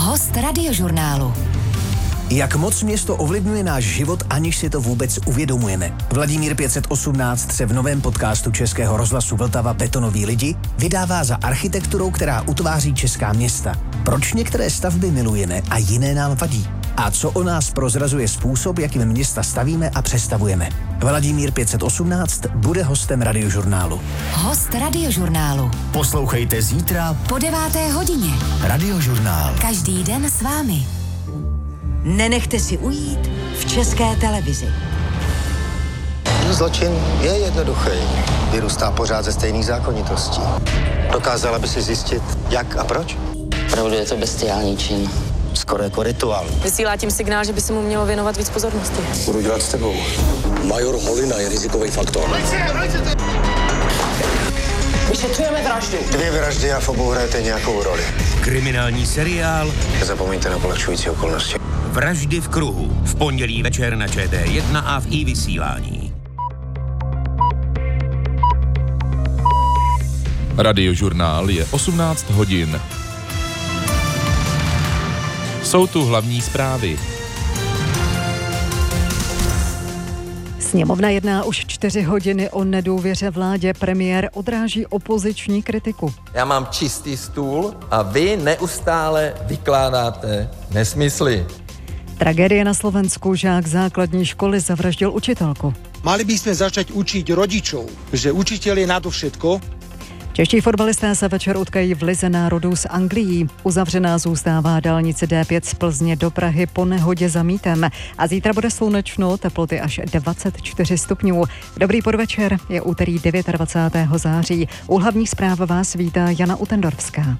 Host Radiožurnálu. Jak moc město ovlivňuje náš život, aniž si to vůbec uvědomujeme. Vladimír 518 se v novém podcastu Českého rozhlasu Vltava Betonoví lidi vydává za architekturou, která utváří česká města. Proč některé stavby milujeme a jiné nám vadí? A co o nás prozrazuje způsob, jakým města stavíme a přestavujeme? Vladimír 518 bude hostem Radiožurnálu. Host Radiožurnálu. Poslouchejte zítra Po 9. hodině. Radiožurnál. Každý den s vámi. Nenechte si ujít v České televizi. Zločin je jednoduchý. Vyrůstá pořád ze stejných zákonitostí. Dokázala by si zjistit, jak a proč? Opravdu je to bestiální čin. Skoro jako rituál. Vysílá tím signál, že by se mu mělo věnovat víc pozornosti. Budu dělat s tebou. Major Holina je rizikový faktor. Vyšetřujeme vraždu. 2 vraždy a v obou hrajete nějakou roli. Kriminální seriál Nezapomeňte na polehčující okolnosti. Vraždy v kruhu. V pondělí večer na ČT1 a v iVysílání. Radiožurnál je 18 hodin. Jsou tu hlavní zprávy. Sněmovna jedná už 4 hodiny o nedůvěře vládě. Premiér odráží opoziční kritiku. Já mám čistý stůl a vy neustále vykládáte nesmysly. Tragédie na Slovensku. Žák základní školy zavraždil učitelku. Mali by sme začať učiť rodičov, že učiteľ je nadovšetko. Čeští fotbalisté se večer utkají v Lize národů s Anglií. Uzavřená zůstává dálnice D5 z Plzně do Prahy po nehodě za mýtem. A zítra bude slunečno, teploty až 24 stupňů. Dobrý podvečer, je úterý 29. září. U hlavních zpráv vás vítá Jana Utendorská.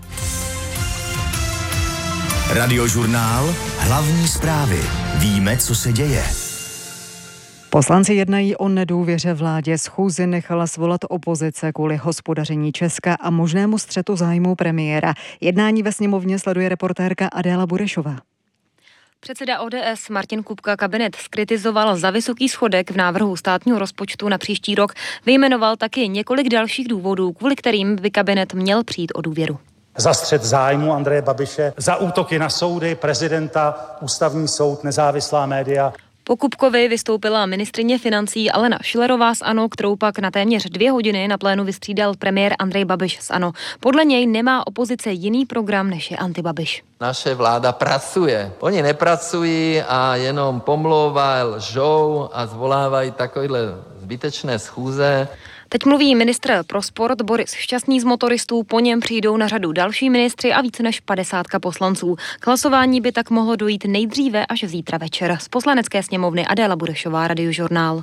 Radiožurnál. Hlavní zprávy. Víme, co se děje. Poslanci jednají o nedůvěře vládě. Schůzi nechala svolat opozice kvůli hospodaření Česka a možnému střetu zájmů premiéra. Jednání ve sněmovně sleduje reportérka Adéla Burešová. Předseda ODS Martin Kupka kabinet zkritizoval za vysoký schodek v návrhu státního rozpočtu na příští rok. Vyjmenoval taky několik dalších důvodů, kvůli kterým by kabinet měl přijít o důvěru. Za střet zájmu Andreje Babiše, za útoky na soudy, prezidenta, ústavní soud, nezávislá média. Po Kupkovi vystoupila ministryně financí Alena Schillerová z ANO, kterou pak na téměř 2 hodiny na plénu vystřídal premiér Andrej Babiš z ANO. Podle něj nemá opozice jiný program, než je antibabiš. Naše vláda pracuje. Oni nepracují a jenom pomlouvají, lžou a zvolávají takovýhle zbytečné schůze. Teď mluví ministr pro sport Boris Šťastný z motoristů, po něm přijdou na řadu další ministři a více než 50 poslanců. K hlasování by tak mohlo dojít nejdříve až zítra večer. Z Poslanecké sněmovny Adéla Burešová, Radiožurnál.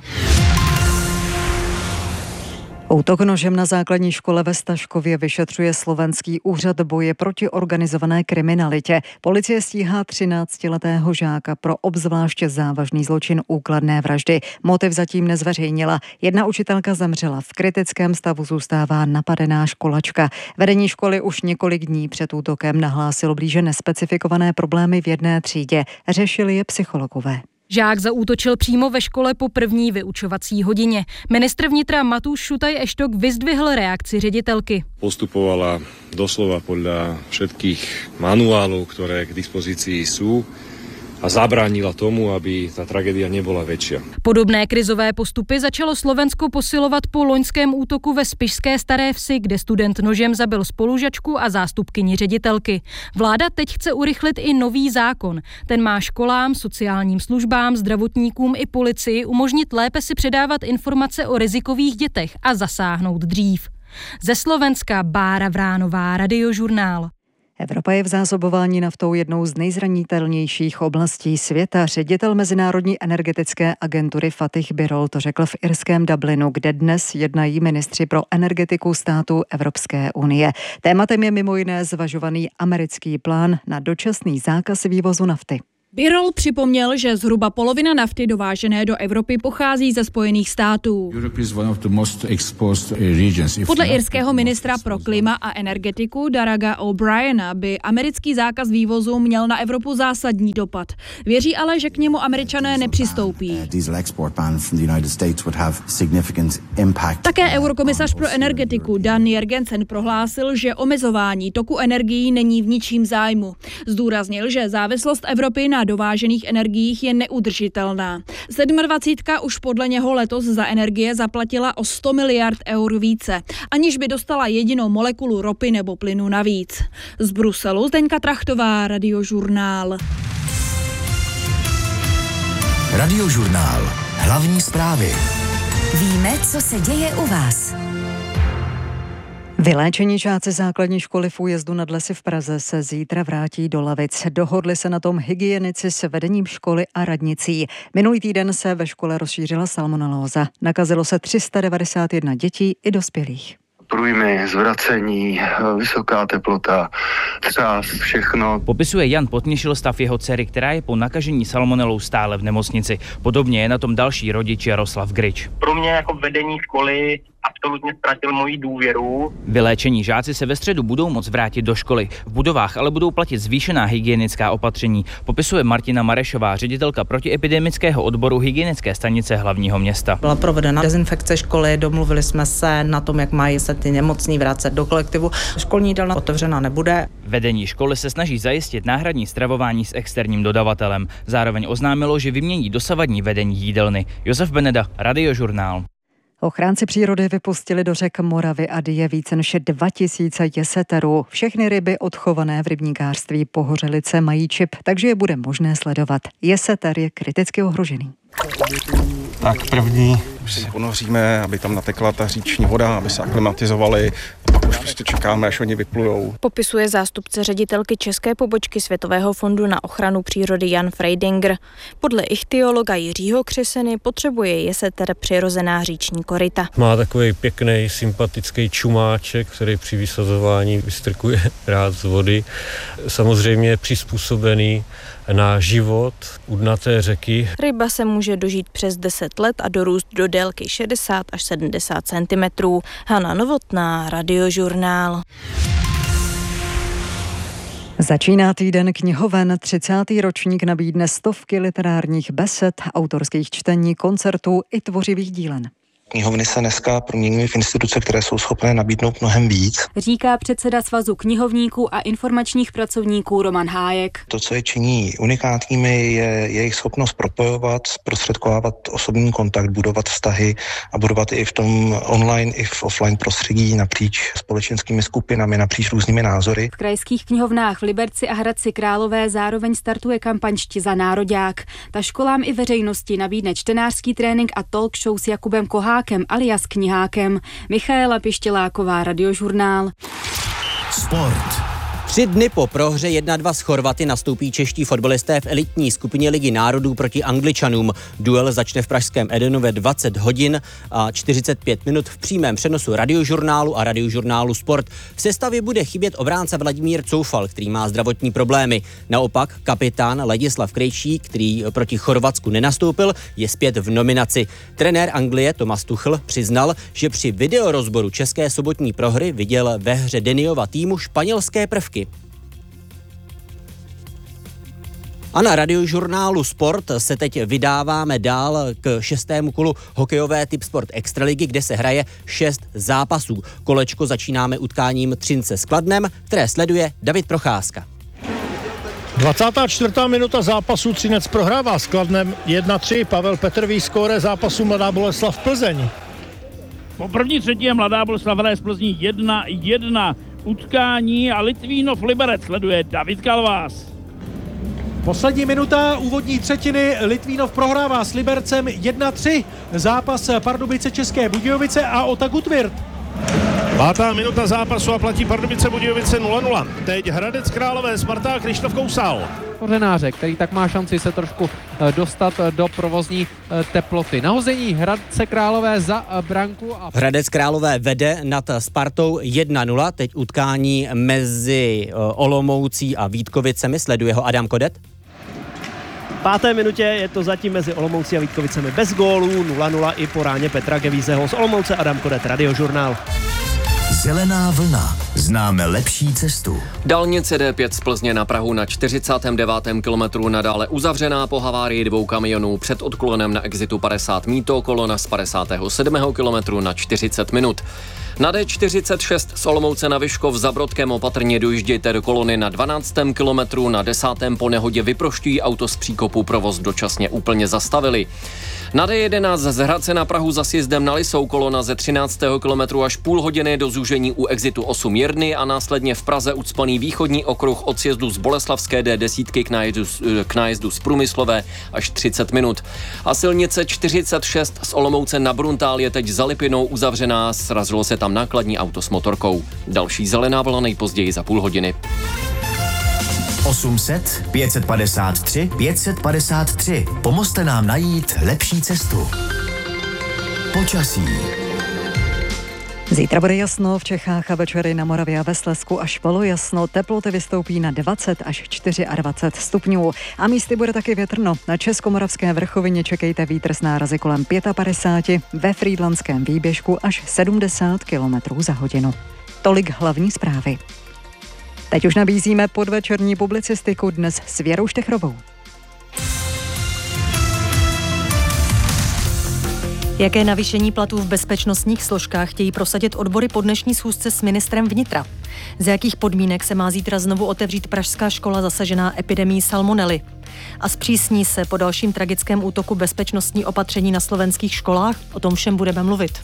Útok nožem na základní škole ve Staškově vyšetřuje slovenský úřad boje proti organizované kriminalitě. Policie stíhá 13letého žáka pro obzvláště závažný zločin úkladné vraždy. Motiv zatím nezveřejnila. Jedna učitelka zemřela. V kritickém stavu zůstává napadená školačka. Vedení školy už několik dní před útokem nahlásilo blíže nespecifikované problémy v jedné třídě. Řešili je psychologové. Žák zaútočil přímo ve škole po první vyučovací hodině. Ministr vnitra Matúš Šutaj Eštok vyzdvihl reakci ředitelky. Postupovala doslova podľa všetkých manuálov, ktoré k dispozícii sú a zabránila tomu, aby ta tragédia nebola väčšia. Podobné krizové postupy začalo Slovensko posilovat po loňském útoku ve Spišské Staré Vsi, kde student nožem zabil spolužačku a zástupkyni ředitelky. Vláda teď chce urychlit i nový zákon. Ten má školám, sociálním službám, zdravotníkům i policii umožnit lépe si předávat informace o rizikových dětech a zasáhnout dřív. Ze Slovenska Bára Vránová, Radiožurnál. Evropa je v zásobování naftou jednou z nejzranitelnějších oblastí světa. Ředitel Mezinárodní energetické agentury Fatih Birol to řekl v irském Dublinu, kde dnes jednají ministři pro energetiku států Evropské unie. Tématem je mimo jiné zvažovaný americký plán na dočasný zákaz vývozu nafty. Birol připomněl, že zhruba polovina nafty dovážené do Evropy pochází ze Spojených států. Podle irského ministra pro klima a energetiku Daraga O'Briena by americký zákaz vývozu měl na Evropu zásadní dopad. Věří ale, že k němu Američané nepřistoupí. Také eurokomisař pro energetiku Dan Jørgensen prohlásil, že omezování toku energií není v ničím zájmu. Zdůraznil, že závislost Evropy na dovážených energiích je neudržitelná. 27. už podle něho letos za energie zaplatila o 100 miliard eur více, aniž by dostala jedinou molekulu ropy nebo plynu navíc. Z Bruselu Zdeňka Trachtová, Radiožurnál. Radiožurnál. Hlavní zprávy. Víme, co se děje u vás. Vyléčení žáci základní školy v Újezdu nad Lesy v Praze se zítra vrátí do lavic. Dohodli se na tom hygienici s vedením školy a radnicí. Minulý týden se ve škole rozšířila salmonelóza. Nakazilo se 391 dětí i dospělých. Průjmy, zvracení, vysoká teplota, třás, všechno. Popisuje Jan Potněšil stav jeho dcery, která je po nakažení salmonelou stále v nemocnici. Podobně je na tom další rodič Jaroslav Grič. Pro mě jako vedení školy absolutně ztratil moji důvěru. Vyléčení žáci se ve středu budou moct vrátit do školy. V budovách ale budou platit zvýšená hygienická opatření. Popisuje Martina Marešová, ředitelka protiepidemického odboru hygienické stanice hlavního města. Byla provedena dezinfekce školy, domluvili jsme se na tom, jak mají se ty nemocní vracet do kolektivu. Školní jídelna otevřena nebude. Vedení školy se snaží zajistit náhradní stravování s externím dodavatelem. Zároveň oznámilo, že vymění dosavadní vedení jídelny. Josef Beneda, Radiožurnál. Ochránci přírody vypustili do řek Moravy a Dyje více než 2000 jeseterů. Všechny ryby odchované v rybníkářství Pohořelice mají čip, takže je bude možné sledovat. Jeseter je kriticky ohrožený. Tak první si ponoříme, aby tam natekla ta říční voda, aby se aklimatizovali. Pak už prostě čekáme, až oni vyplujou. Popisuje zástupce ředitelky české pobočky Světového fondu na ochranu přírody Jan Freidinger. Podle ichtyologa Jiřího Křeseny potřebuje jeseter přirozená říční koryta. Má takový pěkný, sympatický čumáček, který při vysazování vystrkuje rád z vody. Samozřejmě je přizpůsobený na život udnaté řeky. Ryba se může dožít přes 10 let a dorůst do délky 60 až 70 cm. Hana Novotná, Radiožurnál. Začíná týden knihoven, 30. ročník nabídne stovky literárních besed, autorských čtení, koncertů i tvořivých dílen. Knihovny se dneska proměňují v instituce, které jsou schopné nabídnout mnohem víc. Říká předseda Svazu knihovníků a informačních pracovníků Roman Hájek. To, co je činí unikátními, je jejich schopnost propojovat, zprostředkovávat osobní kontakt, budovat vztahy a budovat i v tom online, i v offline prostředí napříč společenskými skupinami, napříč různými názory. V krajských knihovnách v Liberci a Hradci Králové zároveň startuje kampaň Čti za nároďák. Ta školám i veřejnosti nabídne čtenářský trénink a talk show s Jakubem Kohákem alias Knihákem. Michaela Pištěláková, Radiožurnál. Sport. 3 dny po prohře 1-2 s Chorvaty nastoupí čeští fotbalisté v elitní skupině Ligy národů proti Angličanům. Duel začne v pražském Edenu ve 20 hodin a 45 minut v přímém přenosu Radiožurnálu a Radiožurnálu Sport. V sestavě bude chybět obránce Vladimír Coufal, který má zdravotní problémy. Naopak kapitán Ladislav Krejčí, který proti Chorvatsku nenastoupil, je zpět v nominaci. Trenér Anglie Thomas Tuchel přiznal, že při videorozboru české sobotní prohry viděl ve hře Deniova týmu španělské prvky. A na Radiožurnálu Sport se teď vydáváme dál k 6. kolu hokejové Tipsport Extraligy, kde se hraje 6 zápasů. Kolečko začínáme utkáním Třince s Kladnem, které sleduje David Procházka. 24. minuta zápasu, Třinec prohrává s Kladnem 1-3. Pavel Petrví, skóre zápasu Mladá Boleslav Plzeň. Po první třetí Mladá Boleslav hraje z Plzní 1-1 utkání a Litvínov Liberec sleduje David Kalvás. Poslední minuta úvodní třetiny, Litvínov prohrává s Libercem 1-3. Zápas Pardubice České Budějovice a Ota Gutwirth. 5. minuta zápasu a platí Pardubice Budějovice 0-0. Teď Hradec Králové, Sparta, Krištof Kousal. Kořenáře, který tak má šanci se trošku dostat do provozní teploty. Nahození Hradce Králové za branku. Hradec Králové vede nad Spartou 1-0. Teď utkání mezi Olomoucí a Vítkovicemi. Sleduje ho Adam Kodet. V 5. minutě je to zatím mezi Olomoucí a Vítkovicemi bez gólů, 0-0 i po ráně Petra Gevízeho. Z Olomouce Adam Kodet, Radiožurnál. Zelená vlna. Známe lepší cestu. Dálnice D5 z Plzně na Prahu na 49. kilometru nadále uzavřená po havárii 2 kamionů před odklonem na exitu 50 Mýto, kolona z 57. kilometru na 40 minut. Na D46 z Olomouce na Vyškov za Brodkem opatrně dojíždějte do kolony na 12. kilometru, na 10. po nehodě vyprošťují auto z příkopu, provoz dočasně úplně zastavili. Na D11 z Hradce na Prahu za sjezdem na Lisou kolona ze 13. kilometru až půl hodiny do zúžení u exitu 8 Jirny a následně v Praze ucpaný východní okruh od sjezdu z Boleslavské D10 k nájezdu z Průmyslové až 30 minut. A silnice 46 z Olomouce na Bruntál je teď za Lipinou uzavřená, srazilo se tam nákladní auto s motorkou. Další zelená vlna nejpozději za půl hodiny. 800 553 553. Pomozte nám najít lepší cestu. Počasí. Zítra bude jasno v Čechách a večery na Moravě a ve Slezsku až polojasno. Teploty vystoupí na 20 až 24 stupňů. A místy bude taky větrno. Na Českomoravské vrchovině čekejte vítr s nárazy kolem 55, ve Frýdlantském výběžku až 70 km za hodinu. Tolik hlavní zprávy. Teď už nabízíme podvečerní publicistiku dnes s Věrou Štechrovou. Jaké navýšení platů v bezpečnostních složkách chtějí prosadit odbory po dnešní schůzce s ministrem vnitra? Za jakých podmínek se má zítra znovu otevřít pražská škola zasažená epidemií salmonely? A zpřísní se po dalším tragickém útoku bezpečnostní opatření na slovenských školách? O tom všem budeme mluvit.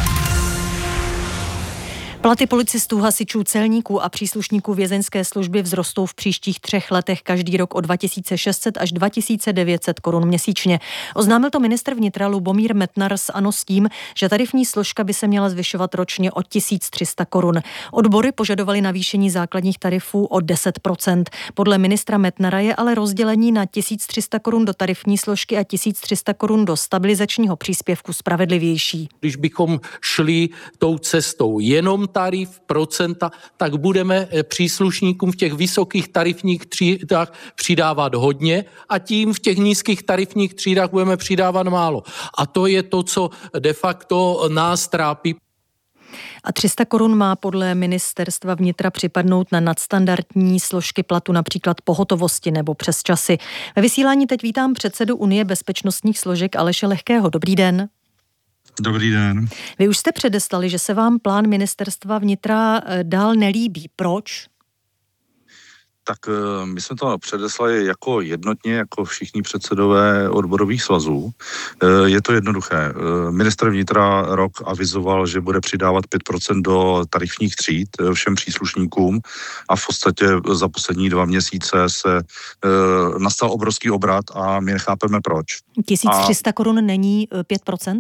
Platy policistů, hasičů, celníků a příslušníků vězeňské služby vzrostou v příštích 3 letech každý rok o 2600 až 2900 korun měsíčně. Oznámil to ministr vnitra Lubomír Metnar z ANO s tím, že tarifní složka by se měla zvyšovat ročně o 1300 korun. Odbory požadovaly navýšení základních tarifů o 10%. Podle ministra Metnara je ale rozdělení na 1300 korun do tarifní složky a 1300 korun do stabilizačního příspěvku spravedlivější. Když bychom šli tou cestou jenom tarif, procenta, tak budeme příslušníkům v těch vysokých tarifních třídách přidávat hodně a tím v těch nízkých tarifních třídách budeme přidávat málo. A to je to, co de facto nás trápí. A 300 korun má podle ministerstva vnitra připadnout na nadstandardní složky platu, například pohotovosti nebo přesčasy. Ve vysílání teď vítám předsedu Unie bezpečnostních složek Aleše Lehkého. Dobrý den. Dobrý den. Vy už jste předeslali, že se vám plán ministerstva vnitra dál nelíbí. Proč? Tak my jsme to předeslali jako jednotně, jako všichni předsedové odborových svazů. Je to jednoduché. Ministr vnitra rok avizoval, že bude přidávat 5% do tarifních tříd všem příslušníkům a v podstatě za poslední 2 měsíce se nastal obrovský obrat a my nechápeme proč. 1300 korun není 5%?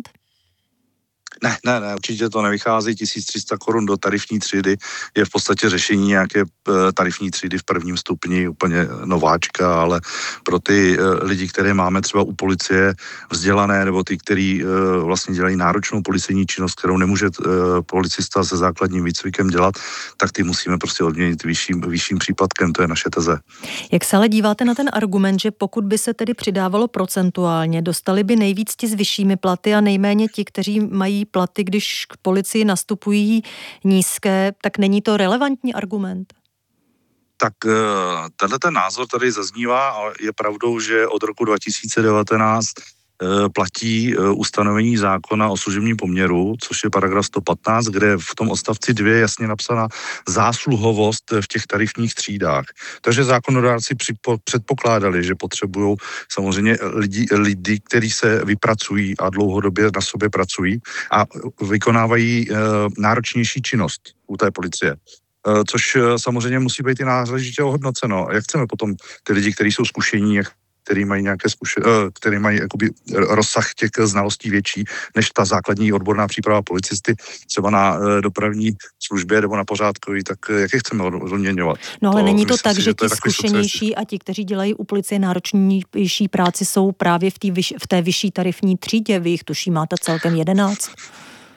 Ne, určitě to nevychází. 1300 korun do tarifní třídy je v podstatě řešení nějaké tarifní třídy v prvním stupni, úplně nováčka, ale pro ty lidi, které máme třeba u policie vzdělané, nebo ty, kteří vlastně dělají náročnou policejní činnost, kterou nemůže policista se základním výcvikem dělat, tak ty musíme prostě odměnit vyšším příplatkem, to je naše teze. Jak se ale díváte na ten argument, že pokud by se tedy přidávalo procentuálně, dostali by nejvíc ti s vyššími platy a nejméně ti, kteří mají platy, když k policii nastupují nízké, tak není to relevantní argument? Tak tenhle ten názor tady zaznívá a je pravdou, že od roku 2019 platí ustanovení zákona o služebním poměru, což je paragraf 115, kde v tom odstavci 2 je jasně napsána zásluhovost v těch tarifních třídách. Takže zákonodárci předpokládali, že potřebují samozřejmě lidi, kteří se vypracují a dlouhodobě na sobě pracují a vykonávají náročnější činnost u té policie. Což samozřejmě musí být i náležitě ohodnoceno. Jak chceme potom ty lidi, kteří jsou zkušení, který mají nějaké který mají jakoby rozsah těch znalostí větší než ta základní odborná příprava policisty, třeba na dopravní službě nebo na pořádkový, tak jak je chceme odměňovat? No ale není to tak, že ti zkušenější a ti, kteří dělají u policie náročnější práci, jsou právě v té vyšší tarifní třídě. Vy jich tuším máte celkem 11.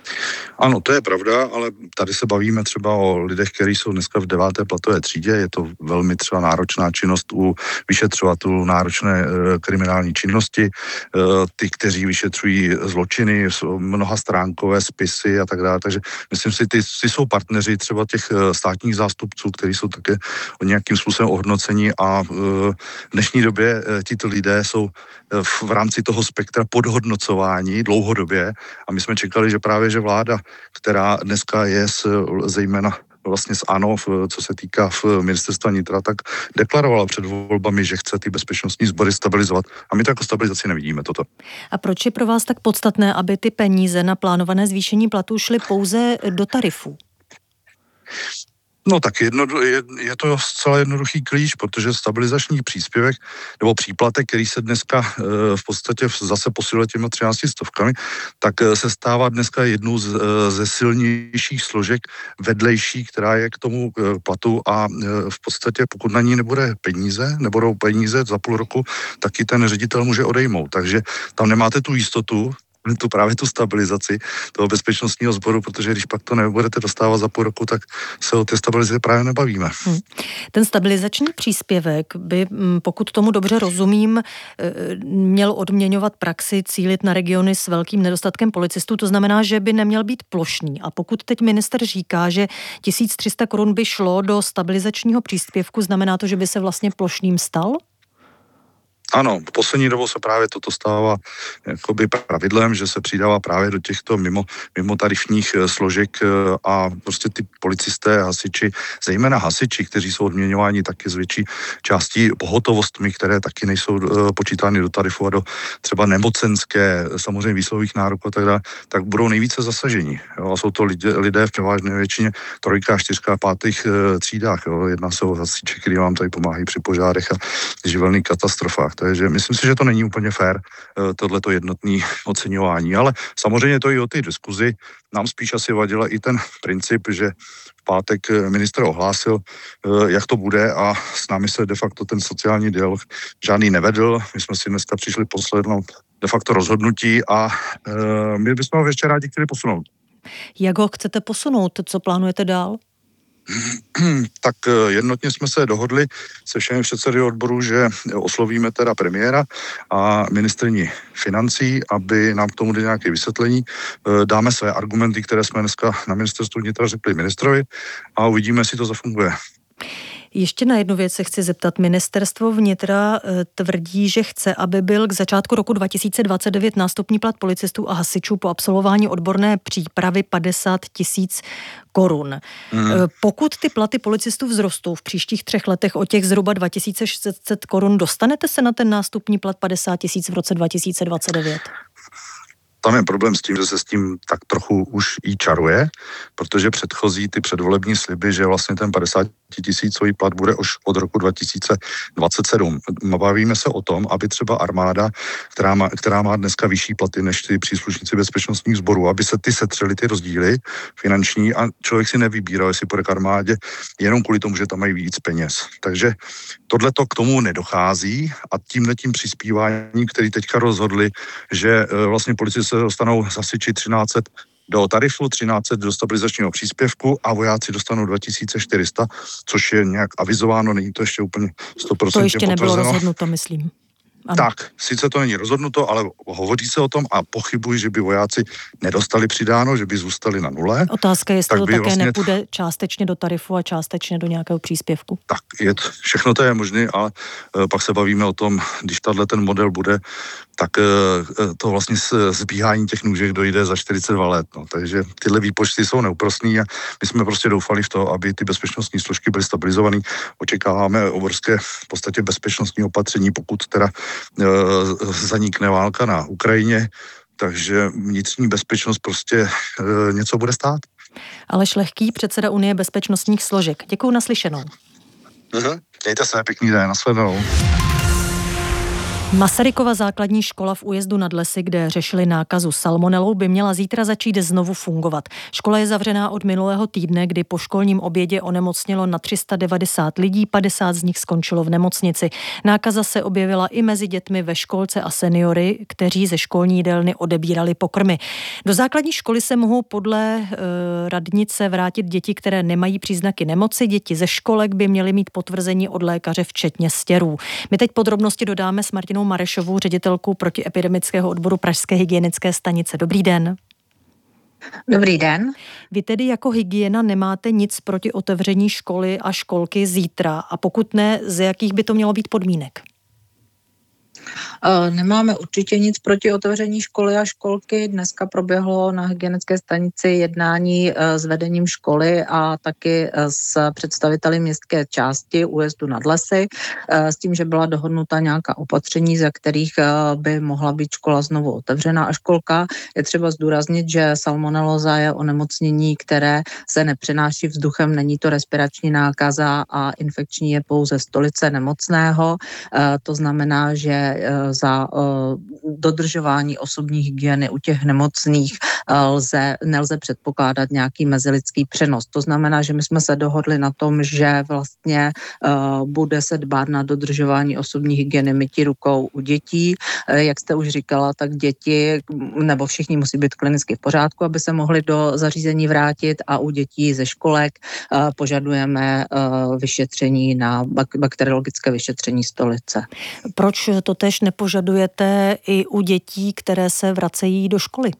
Ano, to je pravda, ale tady se bavíme třeba o lidech, kteří jsou dneska v 9. platové třídě. Je to velmi třeba náročná činnost u vyšetřovatelů náročné kriminální činnosti. Ty, kteří vyšetřují zločiny, mnoha stránkové spisy a tak dále. Takže myslím si, ty jsou partneři třeba těch státních zástupců, kteří jsou také nějakým způsobem ohodnocení a v dnešní době tito lidé jsou v rámci toho spektra podhodnocování dlouhodobě a my jsme čekali, že právě že vláda, která dneska je zejména vlastně z ANO, co se týká ministerstva vnitra, tak deklarovala před volbami, že chce ty bezpečnostní sbory stabilizovat. A my to jako stabilizaci nevidíme toto. A proč je pro vás tak podstatné, aby ty peníze na plánované zvýšení platů šly pouze do tarifů? No tak je to zcela jednoduchý klíč, protože stabilizační příspěvek nebo příplatek, který se dneska v podstatě zase posiluje těmi 13 stovkami, tak se stává dneska jednou ze silnějších složek vedlejší, která je k tomu platu a v podstatě pokud na ní nebudou peníze za půl roku, taky ten ředitel může odejmout. Takže tam nemáte tu jistotu, právě tu stabilizaci toho bezpečnostního sboru, protože když pak to nebudete dostávat za půl roku, tak se o té stabilizaci právě nebavíme. Ten stabilizační příspěvek by, pokud tomu dobře rozumím, měl odměňovat praxi, cílit na regiony s velkým nedostatkem policistů, to znamená, že by neměl být plošný. A pokud teď minister říká, že 1300 korun by šlo do stabilizačního příspěvku, znamená to, že by se vlastně plošným stal? Ano, v poslední dobou se právě toto stává jakoby pravidlem, že se přidává právě do těchto mimo tarifních složek a prostě ty policisté, hasiči, zejména hasiči, kteří jsou odměňováni taky z větší částí pohotovostmi, které taky nejsou počítány do tarifu a do třeba nemocenské, samozřejmě výsluhových nároků a tak dále, tak budou nejvíce zasaženi. Jo? A jsou to lidé v převážné většině 3., 4., 5. třídách. Jo? Jedná se o hasiče, kteří vám tady pomáhají při požárech a živelných katastrofách. Takže myslím si, že to není úplně fér, tohleto jednotné oceňování, ale samozřejmě to i o té diskuzi nám spíš asi vadila i ten princip, že v pátek ministr ohlásil, jak to bude a s námi se de facto ten sociální dialog žádný nevedl. My jsme si dneska přišli poslednou de facto rozhodnutí a my bychom ho ještě rádi chtěli posunout. Jak ho chcete posunout? Co plánujete dál? Tak jednotně jsme se dohodli se všemi předsedy odboru, že oslovíme teda premiéra a ministryni financí, aby nám k tomu dali nějaké vysvětlení. Dáme své argumenty, které jsme dneska na ministerstvu vnitra řekli ministrovi a uvidíme, jestli to zafunguje. Ještě na jednu věc se chci zeptat. Ministerstvo vnitra tvrdí, že chce, aby byl k začátku roku 2029 nástupní plat policistů a hasičů po absolvování odborné přípravy 50 000 korun. Pokud ty platy policistů vzrostou v příštích 3 letech o těch zhruba 2600 korun, dostanete se na ten nástupní plat 50 000 v roce 2029? Tam je problém s tím, že se s tím tak trochu už i čaruje, protože předchozí ty předvolební sliby, že vlastně ten 50 000 plat bude už od roku 2027. Bavíme se o tom, aby třeba armáda, která má dneska vyšší platy než ty příslušníci bezpečnostních sborů, aby se setřely ty rozdíly finanční a člověk si nevybíral, jestli půjde k armádě jenom kvůli tomu, že tam mají víc peněz. Takže tohleto k tomu nedochází a tímhletím přispíváním, který teďka rozhodli, že vlastně policisté dostanou hasiči 1300 do tarifu, 1300 do stabilizačního příspěvku a vojáci dostanou 2400, což je nějak avizováno, není to ještě úplně 100% To ještě nebylo rozhodnuto, myslím. Ano. Tak, sice to není rozhodnuto, ale hovoří se o tom a pochybuji, že by vojáci nedostali přidáno, že by zůstali na nule. Otázka je, jestli to také vlastně nepůjde částečně do tarifu a částečně do nějakého příspěvku. Tak, všechno to je možné, ale pak se bavíme o tom, když ten model bude, tak to vlastně zbíhání těch nůžek dojde za 42 let. No. Takže tyhle výpočty jsou neúprosný a my jsme prostě doufali v to, aby ty bezpečnostní složky byly stabilizované. Očekáváme obrovské v podstatě bezpečnostní opatření, pokud teda zanikne válka na Ukrajině, takže vnitřní bezpečnost prostě něco bude stát. Aleš Lehký, předseda Unie bezpečnostních složek. Děkuju, naslyšenou. Mějte se, pěkný den, nashledanou. Masarykova základní škola v Újezdu nad Lesy, kde řešili nákazu salmonelou, by měla zítra začít znovu fungovat. Škola je zavřená od minulého týdne, kdy po školním obědě onemocnělo na 390 lidí, 50 z nich skončilo v nemocnici. Nákaza se objevila i mezi dětmi ve školce a seniory, kteří ze školní jídelny odebírali pokrmy. Do základní školy se mohou podle radnice vrátit děti, které nemají příznaky nemoci. Děti ze školek by měly mít potvrzení od lékaře, včetně stěrů. My teď podrobnosti dodáme s Martinou Marešovou, ředitelkou protiepidemického odboru Pražské hygienické stanice. Dobrý den. Dobrý den. Vy tedy jako hygiena nemáte nic proti otevření školy a školky zítra, a pokud ne, z jakých by to mělo být podmínek? Nemáme určitě nic proti otevření školy a školky. Dneska proběhlo na hygienické stanici jednání s vedením školy a taky s představiteli městské části Újezdu nad Lesy, s tím, že byla dohodnuta nějaká opatření, za kterých by mohla být škola znovu otevřena a školka. Je třeba zdůraznit, že salmonelóza je onemocnění, které se nepřenáší vzduchem, není to respirační nákaza a infekční je pouze stolice nemocného. To znamená, že za dodržování osobní hygieny u těch nemocných nelze předpokládat nějaký mezilidský přenos. To znamená, že my jsme se dohodli na tom, že vlastně bude se dbát na dodržování osobní hygieny, mytí rukou u dětí. Jak jste už říkala, tak děti nebo všichni musí být klinicky v pořádku, aby se mohli do zařízení vrátit, a u dětí ze školek požadujeme vyšetření na bakteriologické vyšetření stolice. Proč to též nepožadujete i u dětí, které se vracejí do školy?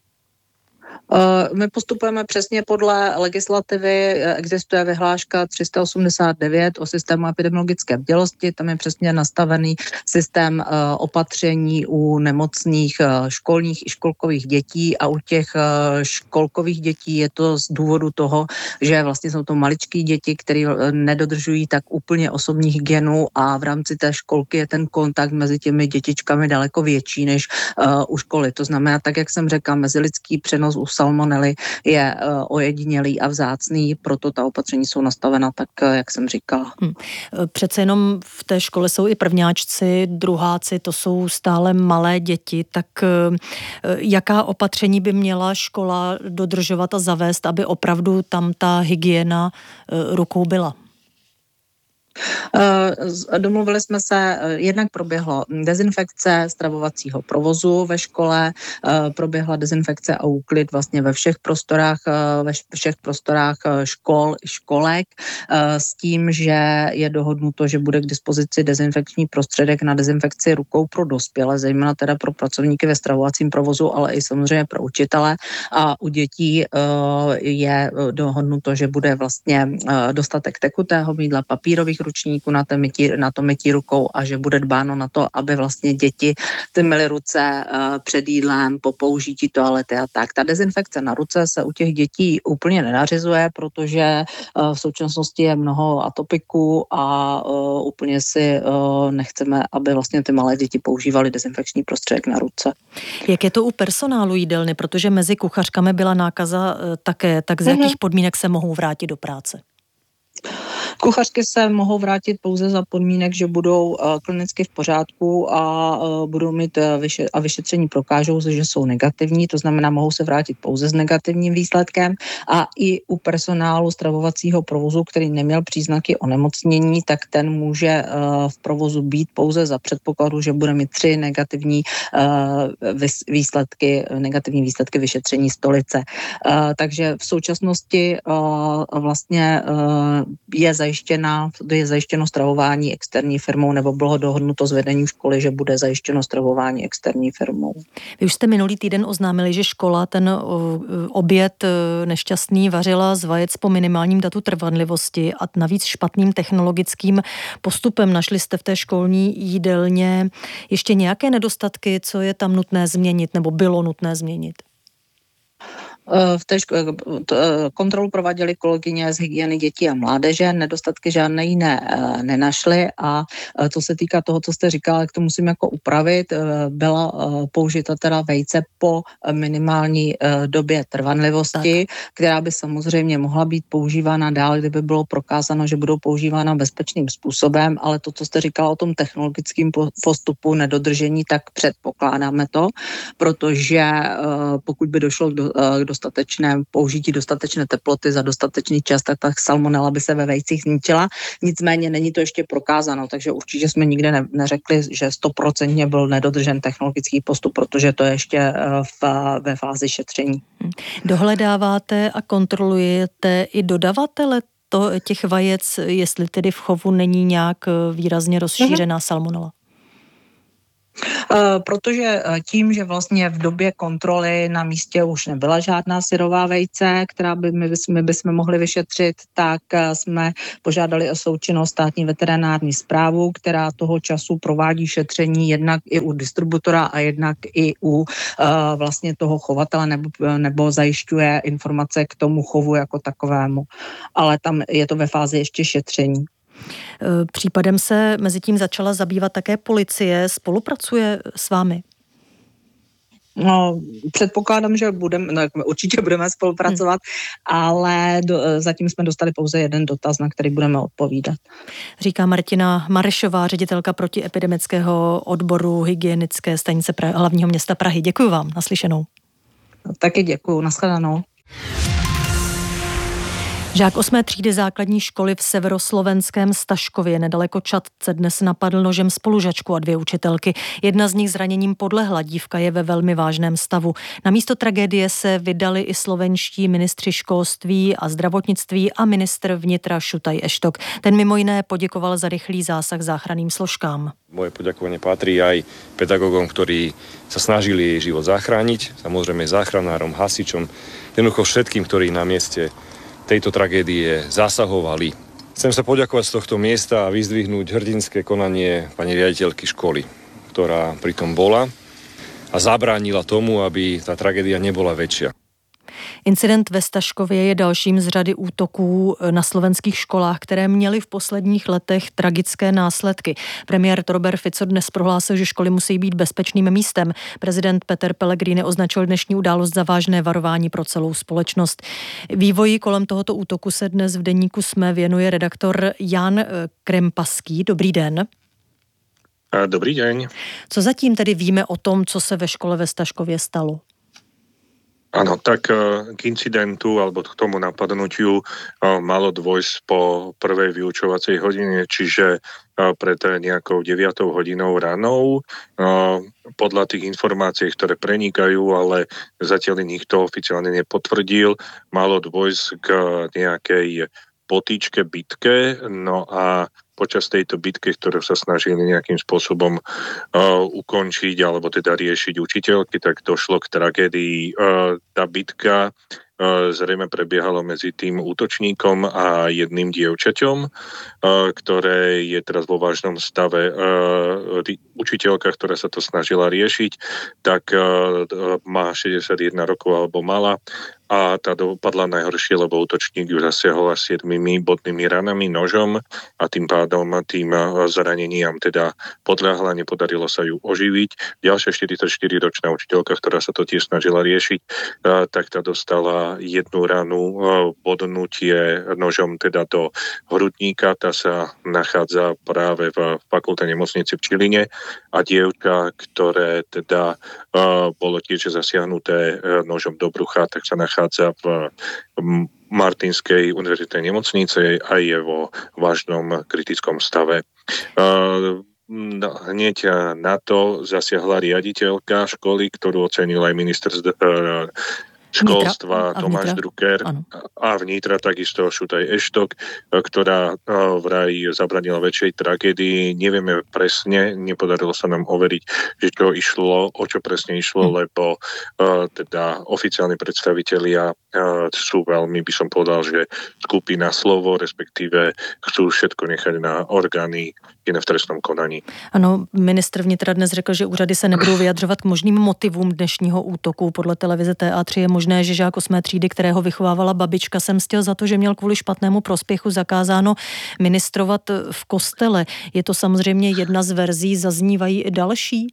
My postupujeme přesně podle legislativy. Existuje vyhláška 389 o systému epidemiologické bdělosti. Tam je přesně nastavený systém opatření u nemocných školních i školkových dětí, a u těch školkových dětí je to z důvodu toho, že vlastně jsou to maličký děti, které nedodržují tak úplně osobní hygienu, a v rámci té školky je ten kontakt mezi těmi dětičkami daleko větší než u školy. To znamená, tak jak jsem řekla, mezilidský přenos u salmonely je ojedinělý a vzácný, proto ta opatření jsou nastavena tak, jak jsem říkala. Přece jenom v té škole jsou i prvňáčci, druháci, to jsou stále malé děti, tak jaká opatření by měla škola dodržovat a zavést, aby opravdu tam ta hygiena rukou byla? Domluvili jsme se, jednak proběhlo dezinfekce stravovacího provozu ve škole, proběhla dezinfekce a úklid vlastně ve všech prostorách škol i školek, s tím, že je dohodnuto, že bude k dispozici dezinfekční prostředek na dezinfekci rukou pro dospělé, zejména teda pro pracovníky ve stravovacím provozu, ale i samozřejmě pro učitele, a u dětí je dohodnuto, že bude vlastně dostatek tekutého mýdla, papírových ručníků na to mytí rukou, a že bude dbáno na to, aby vlastně děti ty myly ruce před jídlem, po použití toalety a tak. Ta dezinfekce na ruce se u těch dětí úplně nenařizuje, protože v současnosti je mnoho atopiků a úplně si nechceme, aby vlastně ty malé děti používaly dezinfekční prostředek na ruce. Jak je to u personálu jídelny, protože mezi kuchařkami byla nákaza také, tak z jakých podmínek se mohou vrátit do práce? Kuchařky se mohou vrátit pouze za podmínek, že budou klinicky v pořádku a budou mít a vyšetření prokážou, že jsou negativní, to znamená, mohou se vrátit pouze s negativním výsledkem, a i u personálu stravovacího provozu, který neměl příznaky onemocnění, tak ten může v provozu být pouze za předpokladu, že bude mít 3 negativní výsledky vyšetření stolice. Takže v současnosti vlastně je zajištěno stravování externí firmou, nebo bylo dohodnuto s vedením školy, že bude zajištěno stravování externí firmou. Vy už jste minulý týden oznámili, že škola ten oběd nešťastný vařila z vajec po minimálním datu trvanlivosti a navíc špatným technologickým postupem. Našli jste v té školní jídelně ještě nějaké nedostatky, co je tam nutné změnit nebo bylo nutné změnit? V té kontrolu prováděly kolegyně z hygieny dětí a mládeže, nedostatky žádné jiné nenašly a to se týká toho, co jste říkala, jak to musím jako upravit. Byla použita teda vejce po minimální době trvanlivosti, která by samozřejmě mohla být používána dál, kdyby bylo prokázáno, že budou používána bezpečným způsobem, ale to, co jste říkala o tom technologickém postupu, nedodržení, tak předpokládáme to, protože pokud by došlo k použití dostatečné teploty za dostatečný čas, tak ta salmonela by se ve vejcích zničila. Nicméně není to ještě prokázáno, takže určitě jsme nikde neřekli, že 100% byl nedodržen technologický postup, protože to je ještě ve fázi šetření. Dohledáváte a kontrolujete i dodavatele těch vajec, jestli tedy v chovu není nějak výrazně rozšířená salmonela? Protože tím, že vlastně v době kontroly na místě už nebyla žádná syrová vejce, která my bychom mohli vyšetřit, tak jsme požádali o součinnost státní veterinární správu, která toho času provádí šetření jednak i u distributora a jednak i u vlastně toho chovatele nebo zajišťuje informace k tomu chovu jako takovému. Ale tam je to ve fázi ještě šetření. Případem se mezi tím začala zabývat také policie. Spolupracuje s vámi? No, předpokládám, že určitě budeme spolupracovat, ale zatím jsme dostali pouze jeden dotaz, na který budeme odpovídat. Říká Martina Marešová, ředitelka protiepidemického odboru hygienické stanice hlavního města Prahy. Děkuji vám, naslyšenou. Taky děkuji, nashledanou. Žák 8. třídy základní školy v severoslovenském Staškově nedaleko Čadce dnes napadl nožem spolužačku a 2 učitelky. Jedna z nich zraněním podlehla, dívka je ve velmi vážném stavu. Na místo tragédie se vydali i slovenští ministři školství a zdravotnictví a ministr vnitra Šutaj Eštok. Ten mimo jiné poděkoval za rychlý zásah záchranným složkám. Moje poďakovanie patrí aj pedagógom, ktorí sa snažili jej život zachrániť, samozrejme záchranárom, hasičom, jednoducho všetkým, ktorí na mieste tejto tragédie zasahovali. Chcem sa poďakovať z tohto miesta a vyzdvihnúť hrdinské konanie pani riaditeľky školy, ktorá pritom bola a zabránila tomu, aby tá tragédia nebola väčšia. Incident ve Staškově je dalším z řady útoků na slovenských školách, které měly v posledních letech tragické následky. Premiér Robert Fico dnes prohlásil, že školy musí být bezpečným místem. Prezident Peter Pellegrini označil dnešní událost za vážné varování pro celou společnost. Vývoji kolem tohoto útoku se dnes v deníku SME věnuje redaktor Jan Krempaský. Dobrý den. Dobrý deň. Co zatím tedy víme o tom, co se ve škole ve Staškově stalo? Áno, tak k incidentu alebo k tomu napadnutiu malo dôjsť po prvej vyučovacej hodine, čiže pred nejakou 9 hodinou ranou. Podľa tých informácií, ktoré prenikajú, ale zatiaľ nikto oficiálne nepotvrdil, malo dôjsť k nejakej potýčke, bitke, no a počas tejto bitky, ktorú sa snažili nejakým spôsobom ukončiť alebo teda riešiť učiteľky, tak došlo k tragédii. Tá bitka zrejme prebiehalo medzi tým útočníkom a jedným dievčaťom, ktoré je teraz vo vážnom stave. Učiteľka, ktorá sa to snažila riešiť, tak má 61 rokov alebo mala a tá dopadla najhoršie, lebo útočník ju zasiahol 7 bodnými ranami nožom a tým pádom tým zraneniam teda podľahla, nepodarilo sa ju oživiť. Ďalšia 44-ročná učiteľka, ktorá sa to tiež snažila riešiť, tak tá dostala jednu ranu, bodnutie nožom teda do hrudníka, tá sa nachádza práve v fakulte nemocnice v Čiline a dievča, ktoré teda bolo tiež zasiahnuté nožom do brucha, tak sa nachádza v Martinskej univerzitnej nemocnice a je vo vážnom kritickom stave. Hneď na to zasiahla riaditeľka školy, ktorú ocenil aj minister školstva Tomáš Drucker a vnitra takisto Šutaj Eštok, ktorá vraj zabranila väčšej tragédii. Nevieme presne, nepodarilo sa nám overiť, že čo išlo, o čo presne išlo, lebo teda oficiálni predstavitelia sú veľmi, by som povedal, že skupí na slovo, respektíve chcú všetko nechať na orgány činné v trestnom konaní. Ano, ministr vnitra dnes řekl, že úřady se nebudou vyjadřovat k možným motivům dnešního útoku. Podle televize TA3 je možné, že žák 8. třídy, kterého vychovávala babička, se mstil za to, že měl kvůli špatnému prospěchu zakázáno ministrovat v kostele. Je to samozřejmě jedna z verzí, zaznívají i další?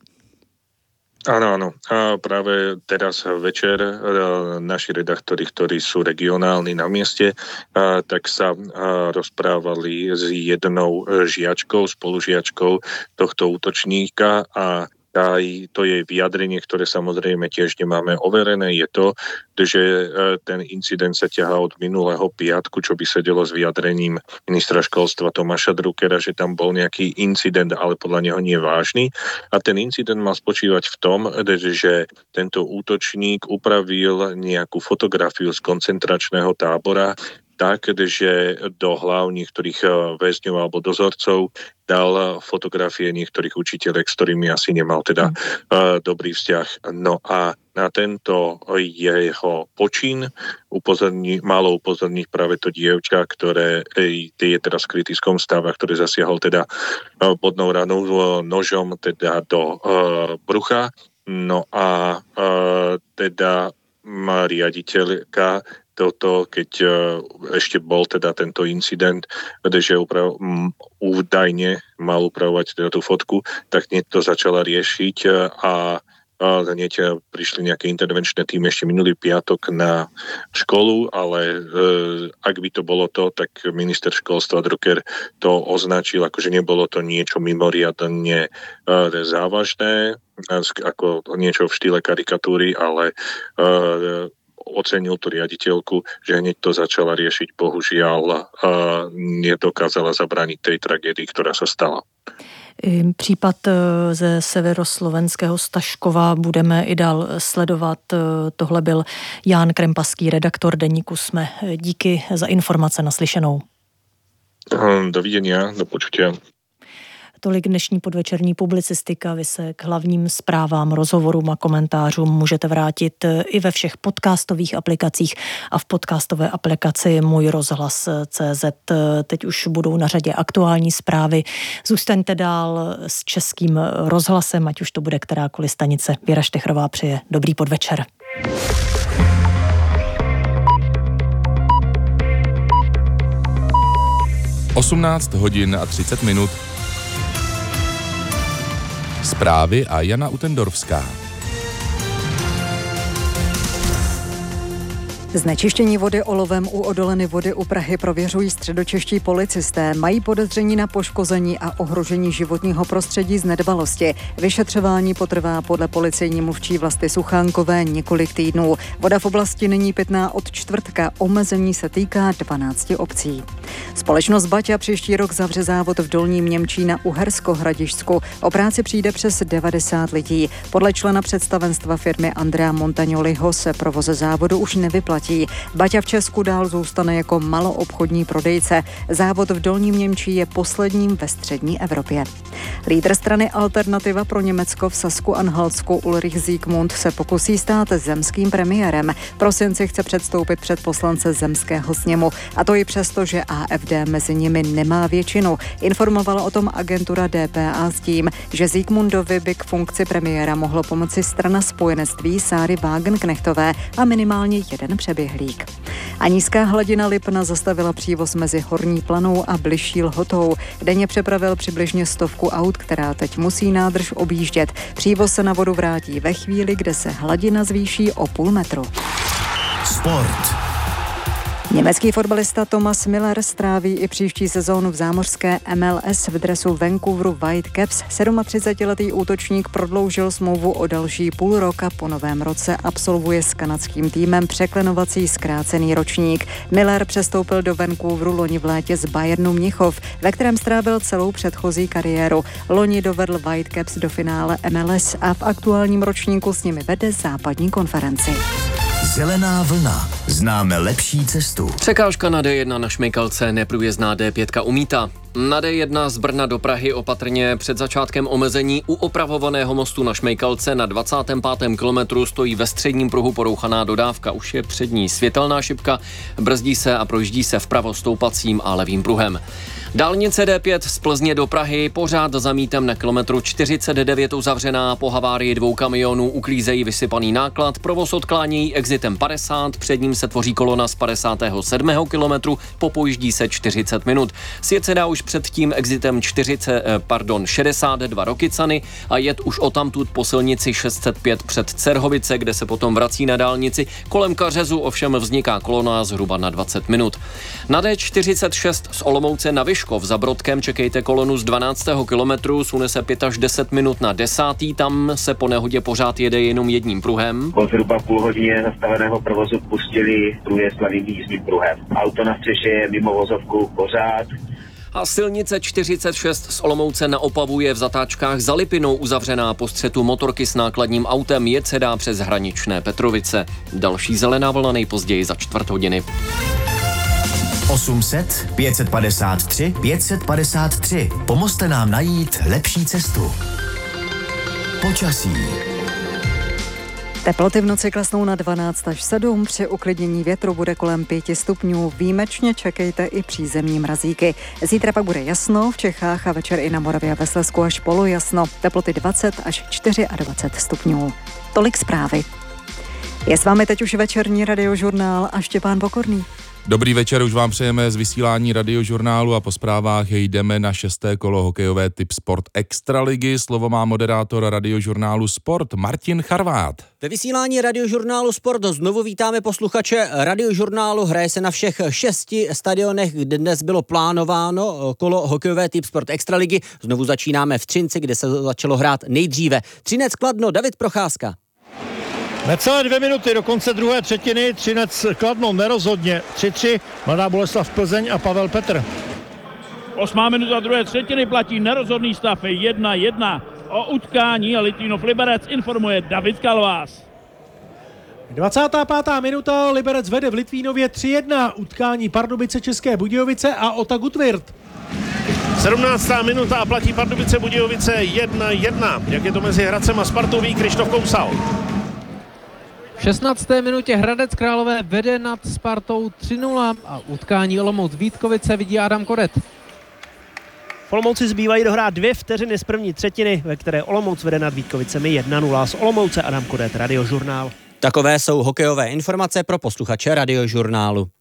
Áno. A práve teraz večer naši redaktori, ktorí sú regionálni na mieste, tak sa rozprávali s jednou žiačkou, spolužiačkou tohto útočníka a aj to jej vyjadrenie, ktoré samozrejme tiež nemáme overené, je to, že ten incident sa ťahá od minulého piatku, čo by sedelo s vyjadrením ministra školstva Tomáša Druckera, že tam bol nejaký incident, ale podľa neho nie vážny. A ten incident mal spočívať v tom, že tento útočník upravil nejakú fotografiu z koncentračného tábora tak, že do hlav niektorých väzňov alebo dozorcov dal fotografie niektorých učiteľek, s ktorými asi nemal teda dobrý vzťah. No a na tento jeho počin malo upozorniť práve to dievča, ktoré je teraz v kritickom stave, ktoré zasiahol teda bodnou ranou nožom teda do brucha. No a teda riaditeľka toto, keď ešte bol teda tento incident, že údajne mal upravovať teda tú fotku, tak hneď to začala riešiť a hneď prišli nejaké intervenčné týmy ešte minulý piatok na školu, ale ak by to bolo to, tak minister školstva Drucker to označil, akože nebolo to niečo mimoriadne závažné, ako niečo v štýle karikatúry, ale ocenil tú riaditeľku, že hneď to začala riešiť. Bohužiaľ nedokázala zabrániť tej tragédii, ktorá sa stala. Případ ze severoslovenského Staškova budeme i dál sledovat. Tohle byl Ján Krempaský, redaktor deníku SME. Díky za informace, naslyšenou. Dovidenia, do počutia. Tolik dnešní podvečerní publicistika. Vy se k hlavním zprávám, rozhovorům a komentářům můžete vrátit i ve všech podcastových aplikacích a v podcastové aplikaci Můj rozhlas.cz. Teď už budou na řadě aktuální zprávy. Zůstaňte dál s Českým rozhlasem, ať už to bude kterákoliv stanice. Věra Štechrová přeje dobrý podvečer. (18 hodin 30 minut). Zprávy a Jana Utendorfská. Znečištění vody olovem u odoleny vody u Prahy prověřují středočeští policisté. Mají podezření na poškození a ohrožení životního prostředí z nedbalosti. Vyšetřování potrvá podle policejní mluvčí Vlasty Suchánkové několik týdnů. Voda v oblasti není pitná od čtvrtka. Omezení se týká 12 obcí. Společnost Baťa příští rok zavře závod v Dolním Němčí na Uhersko-Hradišťsku. O práci přijde přes 90 lidí. Podle člena představenstva firmy Andrea Montagnoliho se provoz závodu už nevyplatí. Baťa v Česku dál zůstane jako maloobchodní prodejce. Závod v Dolním Němčí je posledním ve střední Evropě. Lídr strany Alternativa pro Německo v Sasku-Anhaltsku Ulrich Zikmund se pokusí stát zemským premiérem. V prosinci chce předstoupit před poslance zemského sněmu, a to i přesto, že AfD mezi nimi nemá většinu. Informovala o tom agentura DPA s tím, že Zikmundovi by k funkci premiéra mohlo pomoci strana spojenectví Sáry Wagenknechtové a minimálně jeden přeběhlík. A nízká hladina Lipna zastavila přívoz mezi Horní Planou a Bližší Lhotou. Denně přepravil přibližně 100 aut, která teď musí nádrž objíždět. Přívoz se na vodu vrátí ve chvíli, kde se hladina zvýší o půl metru. Sport. Německý fotbalista Thomas Müller stráví i příští sezónu v zámořské MLS v dresu Vancouveru Whitecaps. 37letý útočník prodloužil smlouvu o další půl roka. Po novém roce absolvuje s kanadským týmem překlenovací zkrácený ročník. Müller přestoupil do Vancouveru loni v létě z Bayernu Mnichov, ve kterém strávil celou předchozí kariéru. Loni dovedl Whitecaps do finále MLS a v aktuálním ročníku s nimi vede západní konferenci. Zelená vlna. Známe lepší cestu. Překážka na D1 na Šmejkalce, neprůjezdná D5 umítá. Na D1 z Brna do Prahy opatrně před začátkem omezení u opravovaného mostu na Šmejkalce na 25. kilometru stojí ve středním pruhu porouchaná dodávka. Už je před ní světelná šipka, brzdí se a projíždí se vpravo stoupacím a levým pruhem. Dálnice D5 z Plzně do Prahy pořád za mítem na kilometru 49 uzavřená. Po havárii 2 kamionů uklízejí vysypaný náklad. Provoz odklánějí exitem 50, před ním se tvoří kolona z 57. kilometru, popojíždí se 40 minut. Sjet se dá už před tím exitem 62 Rokycany a jet už odtamtud po silnici 605 před Cerhovice, kde se potom vrací na dálnici. Kolem Kařezu ovšem vzniká kolona zhruba na 20 minut. Na D46 z Olomouce na Vyškov za Brodkem čekejte kolonu z 12. kilometru, sune se 5 až 10 minut na 10. Tam se po nehodě pořád jede jenom jedním pruhem. Po zhruba půl hodině zastaveného provozu pustili průjezd hlavním jízdním pruhem. Auto na střeše je mimo vozovku pořád. A silnice 46 z Olomouce na Opavu je v zatáčkách za Lipinou uzavřená po střetu motorky s nákladním autem, jet se dá přes hraničné Petrovice. Další zelená vlna nejpozději za 4 hodiny. 800 553 553. Pomozte nám najít lepší cestu. Počasí. Teploty v noci klesnou na 12 až 7, při uklidnění větru bude kolem 5 stupňů. Výjimečně čekejte i přízemní mrazíky. Zítra pak bude jasno, v Čechách a večer i na Moravě a ve Slezsku až polojasno. Teploty 20 až 24 stupňů. Tolik zprávy. Je s vámi teď už večerní Radiožurnál a Štěpán Pokorný. Dobrý večer, už vám přejeme z vysílání Radiožurnálu a po zprávách jdeme na 6. kolo hokejové Tip Sport Extraligy. Slovo má moderátor Radiožurnálu Sport Martin Charvát. Ve vysílání Radiožurnálu Sport znovu vítáme posluchače Radiožurnálu. Hraje se na všech 6 stadionech, kde dnes bylo plánováno kolo hokejové Tip Sport Extraligy. Znovu začínáme v Třinci, kde se začalo hrát nejdříve. Třinec Kladno, David Procházka. Necelé 2 minuty do konce druhé třetiny, Třinec Kladno nerozhodně 3-3, Mladá Boleslav Plzeň a Pavel Petr. 8. minuta druhé třetiny, platí nerozhodný stav 1-1. O utkání Litvínov Liberec informuje David Kalvás. 25. minuta, Liberec vede v Litvínově 3-1, utkání Pardubice České Budějovice a Ota Gutvirt. 17. minuta a platí Pardubice Budějovice 1-1. Jak je to mezi Hradcem a Spartou, ví Krištof Kousal. V 16. minutě Hradec Králové vede nad Spartou 3-0 a utkání Olomouc Vítkovice vidí Adam Koret. V Olomouci zbývají dohrát 2 vteřiny z první třetiny, ve které Olomouc vede nad Vítkovicemi 1-0. Z Olomouce Adam Koret, Radiožurnál. Takové jsou hokejové informace pro posluchače Radiožurnálu.